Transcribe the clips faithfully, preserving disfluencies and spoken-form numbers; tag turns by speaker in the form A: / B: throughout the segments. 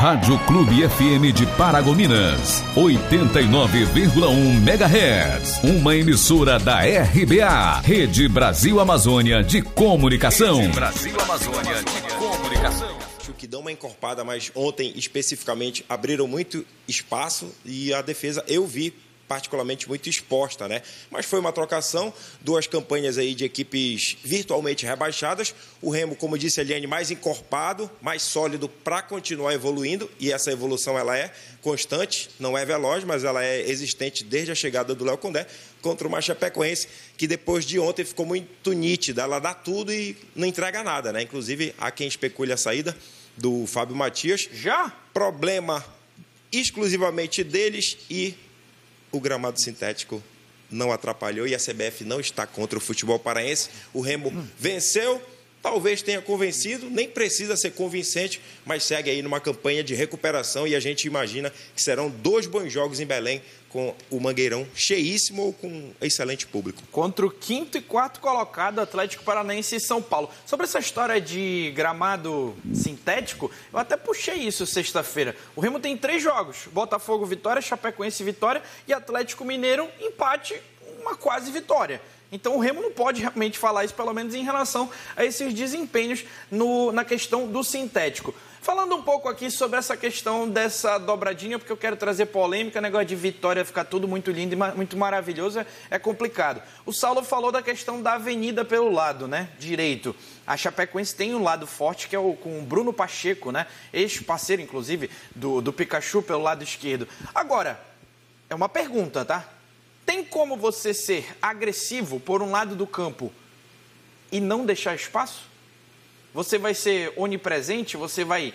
A: Rádio Clube F M de Paragominas, oitenta e nove vírgula um megahertz. Uma emissora da R B A, Rede Brasil Amazônia de Comunicação. Rede Brasil Amazônia de Comunicação.
B: Que dão uma encorpada, mas ontem especificamente abriram muito espaço e a defesa eu vi particularmente muito exposta, né? Mas foi uma trocação, duas campanhas aí de equipes virtualmente rebaixadas. O Remo, como disse a Eliane, mais encorpado, mais sólido para continuar evoluindo, e essa evolução ela é constante, não é veloz, mas ela é existente desde a chegada do Léo Condé contra uma Chapecoense que depois de ontem ficou muito nítida, ela dá tudo e não entrega nada, né? Inclusive há quem especule a saída do Fábio Matias.
C: Já?
B: Problema exclusivamente deles e o gramado sintético não atrapalhou e a C B F não está contra o futebol paraense. O Remo hum. venceu, talvez tenha convencido, nem precisa ser convincente, mas segue aí numa campanha de recuperação e a gente imagina que serão dois bons jogos em Belém com o Mangueirão cheíssimo ou com excelente público.
C: Contra o quinto e quarto colocado, Atlético Paranaense e São Paulo. Sobre essa história de gramado sintético, eu até puxei isso sexta-feira. O Remo tem três jogos: Botafogo, vitória; Chapecoense, vitória; e Atlético Mineiro, empate, uma quase vitória. Então o Remo não pode realmente falar isso, pelo menos em relação a esses desempenhos no, na questão do sintético. Falando um pouco aqui sobre essa questão dessa dobradinha, porque eu quero trazer polêmica, negócio de vitória, ficar tudo muito lindo e muito maravilhoso, é, é complicado. O Saulo falou da questão da avenida pelo lado, né, direito. A Chapecoense tem um lado forte, que é o, com o Bruno Pacheco, né, ex-parceiro, inclusive, do, do Pikachu pelo lado esquerdo. Agora, é uma pergunta, tá? Tem como você ser agressivo por um lado do campo e não deixar espaço? Você vai ser onipresente? Você vai...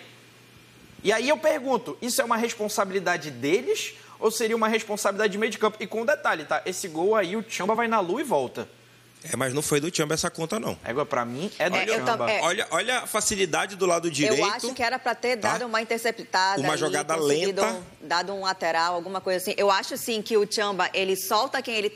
C: E aí eu pergunto, isso é uma responsabilidade deles ou seria uma responsabilidade de meio de campo? E com um detalhe, tá? Esse gol aí, o Tchamba vai na lua e volta.
B: É, mas não foi do Tchamba essa conta, não.
C: É, pra mim, é do
B: olha,
C: Tchamba.
B: É. Olha, olha a facilidade do lado direito.
D: Eu acho que era para ter dado tá? uma interceptada.
B: Uma jogada lenta.
D: Dado um lateral, alguma coisa assim. Eu acho, sim, que o Tchamba, ele solta quem ele